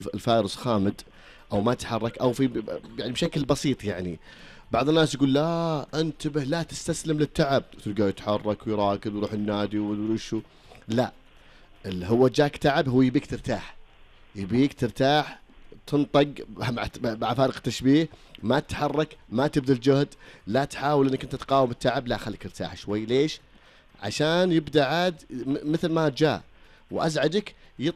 الفارس خامد او ما تحرك او في يعني بشكل بسيط يعني. بعض الناس يقول لا انتبه لا تستسلم للتعب، تلقاه يتحرك ويراكض ويروح النادي وشو. لا، اللي هو جاك تعب هو يبيك ترتاح، يبيك ترتاح، تنطق مع فارق التشبيه، ما تتحرك، ما تبذل جهد، لا تحاول انك انت تقاوم التعب، لا خليك ارتاح شوي. ليش؟ عشان يبدا عاد مثل ما جاء وازعجك